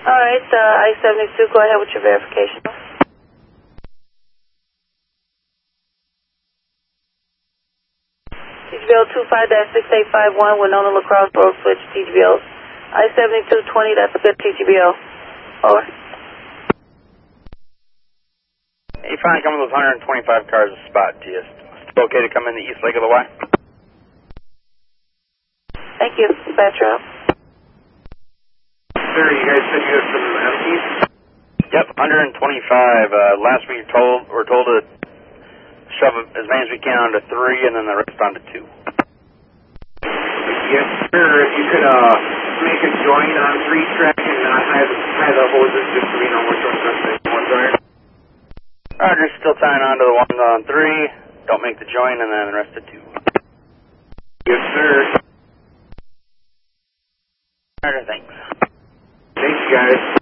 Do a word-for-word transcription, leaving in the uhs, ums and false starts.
All right, uh, I seventy-two, go ahead with your verification. T G B L two five six eight five one, Winona La Crosse Road Switch, T G B L. I seventy-two twenty, that's a good T G B L. Over. Hey, fine, coming with one hundred twenty-five cars a spot to you. Still okay to come in the east leg of the Y? Thank you, dispatcher out. Sir, you guys said you have some empties? Yep, one hundred twenty-five. Uh, last week told, we're told to shove as many as we can onto three and then the rest onto two. Yes, sir. If you could uh, make a joint on three track and not have, have the hoses just so we know which one's going to be one tire. Roger, still tying onto the one on three. Don't make the joint and then the rest to two. Yes, sir. Roger, thanks. Thanks, guys.